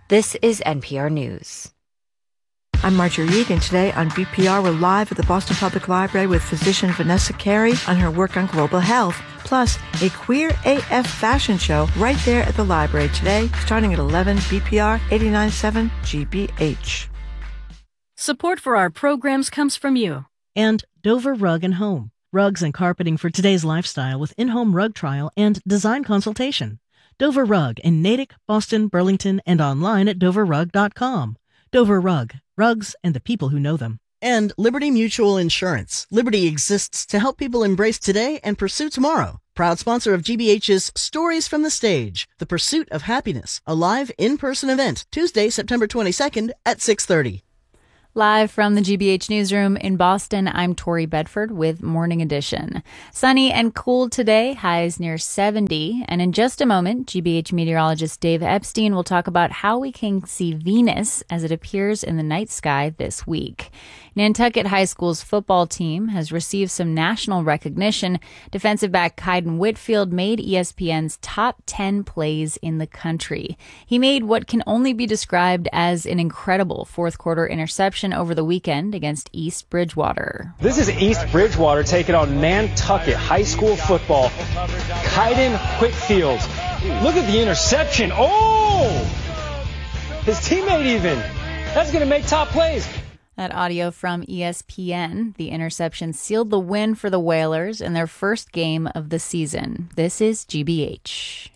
This is NPR News. I'm Marjorie Reed, and today on BPR, we're live at the Boston Public Library with physician Vanessa Carey on her work on global health, plus a Queer AF fashion show right there at the library today, starting at 11 BPR 89.7 GBH. Support for our programs comes from you. And Dover Rug and Home. Rugs and carpeting for today's lifestyle with in-home rug trial and design consultation. Dover Rug in Natick, Boston, Burlington, and online at doverrug.com. Dover Rug. Rugs and the people who know them. And Liberty Mutual Insurance. Liberty exists to help people embrace today and pursue tomorrow. Proud sponsor of GBH's Stories from the Stage, The Pursuit of Happiness, a live in-person event, Tuesday, September 22nd at 6:30. Live from the GBH newsroom in Boston, I'm Tori Bedford with Morning Edition. Sunny and cool today, highs near 70. And in just a moment, GBH meteorologist Dave Epstein will talk about how we can see Venus as it appears in the night sky this week. Nantucket High School's football team has received some national recognition. Defensive back Kaiden Whitfield made ESPN's top 10 plays in the country. He made what can only be described as an incredible fourth-quarter interception over the weekend against East Bridgewater. This is East Bridgewater taking on Nantucket High School football. Kaiden Whitfield. Look at the interception. Oh! His teammate even. That's going to make top plays. That audio from ESPN. The interception sealed the win for the Whalers in their first game of the season. This is GBH.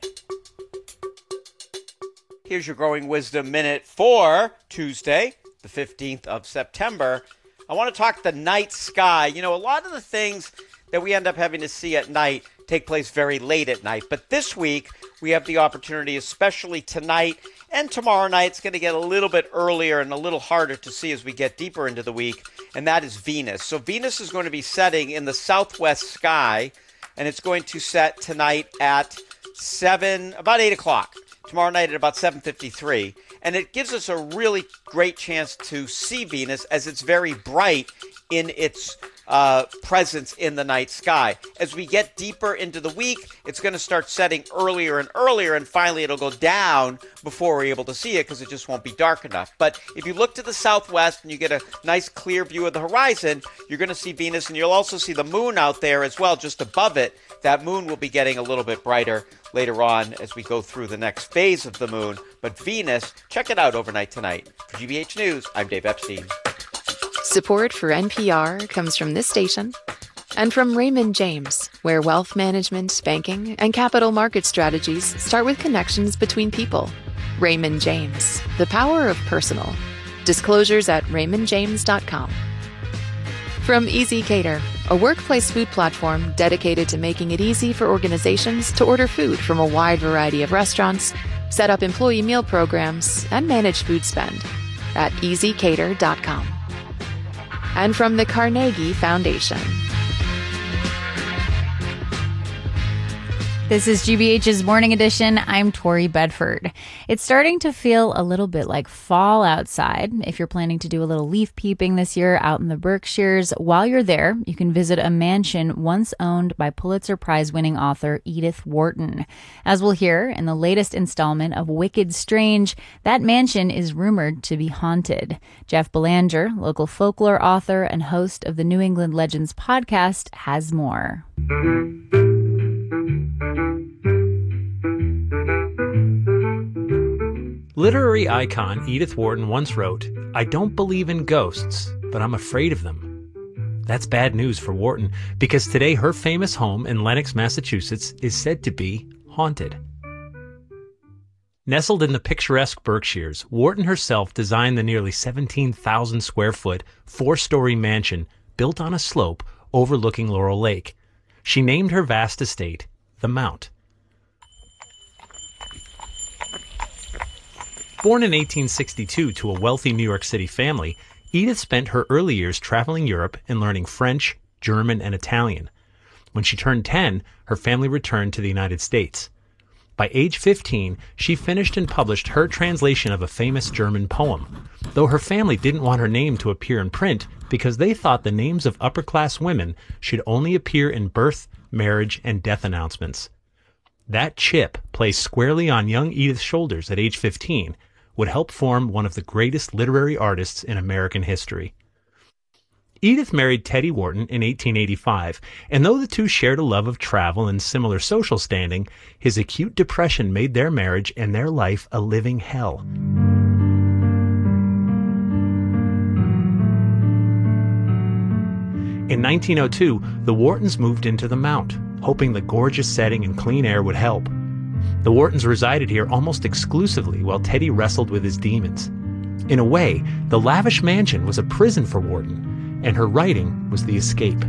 Here's your Growing Wisdom Minute for Tuesday, the 15th of September. I want to talk the night sky. You know, a lot of the things that we end up having to see at night take place very late at night. But this week, we have the opportunity, especially tonight and tomorrow night, it's going to get a little bit earlier and a little harder to see as we get deeper into the week, and that is Venus. So Venus is going to be setting in the southwest sky, and it's going to set tonight at about 8 o'clock. Tomorrow night at about 7:53. And it gives us a really great chance to see Venus as it's very bright in its presence in the night sky. As we get deeper into the week, it's going to start setting earlier and earlier, and finally it'll go down before we're able to see it because it just won't be dark enough. But if you look to the southwest and you get a nice clear view of the horizon, you're going to see Venus, and you'll also see the moon out there as well, just above it. That moon will be getting a little bit brighter later on as we go through the next phase of the moon. But Venus, check it out overnight tonight. For GBH News, I'm Dave Epstein. Support for NPR comes from this station and from Raymond James, where wealth management, banking, and capital market strategies start with connections between people. Raymond James, the power of personal. Disclosures at raymondjames.com. From Easy Cater, a workplace food platform dedicated to making it easy for organizations to order food from a wide variety of restaurants, set up employee meal programs, and manage food spend at easycater.com. And from the Carnegie Foundation. This is GBH's Morning Edition. I'm Tori Bedford. It's starting to feel a little bit like fall outside. If you're planning to do a little leaf peeping this year out in the Berkshires, while you're there, you can visit a mansion once owned by Pulitzer Prize-winning author Edith Wharton. As we'll hear in the latest installment of Wicked Strange, that mansion is rumored to be haunted. Jeff Belanger, local folklore author and host of the New England Legends podcast, has more. Literary icon Edith Wharton once wrote, "I don't believe in ghosts, but I'm afraid of them." That's bad news for Wharton, because today her famous home in Lenox, Massachusetts is said to be haunted. Nestled in the picturesque Berkshires, Wharton herself designed the nearly 17,000 square foot, 4-story mansion built on a slope overlooking Laurel Lake. She named her vast estate the Mount. Born in 1862 to a wealthy New York City family, Edith spent her early years traveling Europe and learning French, German, and Italian. When she turned 10, her family returned to the United States. By age 15, she finished and published her translation of a famous German poem, though her family didn't want her name to appear in print because they thought the names of upper-class women should only appear in birth, marriage, and death announcements. That chip placed squarely on young Edith's shoulders at age 15 would help form one of the greatest literary artists in American history. Edith married Teddy Wharton in 1885, and though the two shared a love of travel and similar social standing, his acute depression made their marriage and their life a living hell. In 1902, the Whartons moved into the Mount, hoping the gorgeous setting and clean air would help. The Whartons resided here almost exclusively while Teddy wrestled with his demons. In a way, the lavish mansion was a prison for Wharton, and her writing was the escape.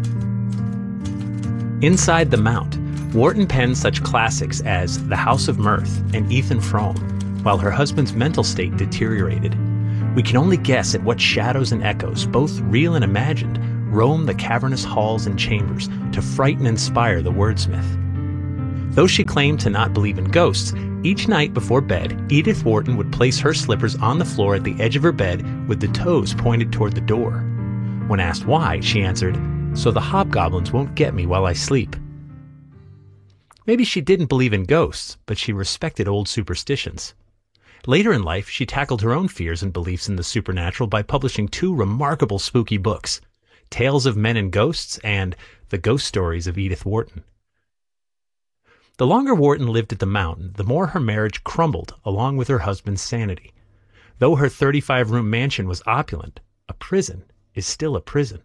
Inside the Mount, Wharton penned such classics as The House of Mirth and Ethan Frome, while her husband's mental state deteriorated. We can only guess at what shadows and echoes, both real and imagined, roam the cavernous halls and chambers to frighten and inspire the wordsmith. Though she claimed to not believe in ghosts, each night before bed, Edith Wharton would place her slippers on the floor at the edge of her bed with the toes pointed toward the door. When asked why, she answered, "So the hobgoblins won't get me while I sleep." Maybe she didn't believe in ghosts, but she respected old superstitions. Later in life, she tackled her own fears and beliefs in the supernatural by publishing 2 remarkable spooky books, Tales of Men and Ghosts and The Ghost Stories of Edith Wharton. The longer Wharton lived at the Mountain, the more her marriage crumbled along with her husband's sanity. Though her 35-room mansion was opulent, a prison is still a prison.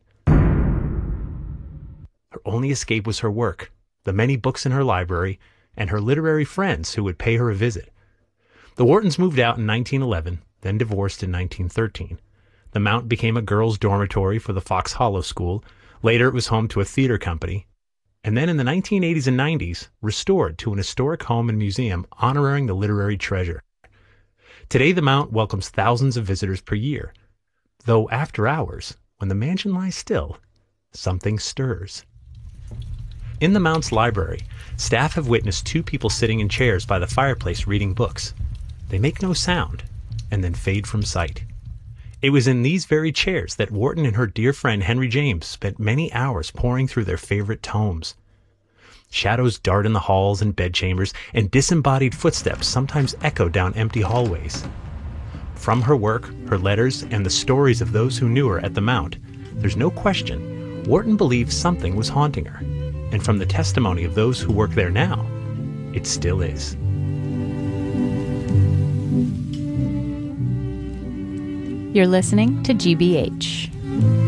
Her only escape was her work, the many books in her library, and her literary friends who would pay her a visit. The Whartons moved out in 1911, then divorced in 1913. The Mount became a girls' dormitory for the Fox Hollow School. Later it was home to a theater company. And then in the 1980s and 90s, restored to an historic home and museum honoring the literary treasure. Today the Mount welcomes thousands of visitors per year. Though after hours, when the mansion lies still, something stirs. In the Mount's library, staff have witnessed 2 people sitting in chairs by the fireplace reading books. They make no sound, and then fade from sight. It was in these very chairs that Wharton and her dear friend Henry James spent many hours poring through their favorite tomes. Shadows dart in the halls and bedchambers, and disembodied footsteps sometimes echo down empty hallways. From her work, her letters, and the stories of those who knew her at the Mount, there's no question Wharton believed something was haunting her. And from the testimony of those who work there now, it still is. You're listening to GBH.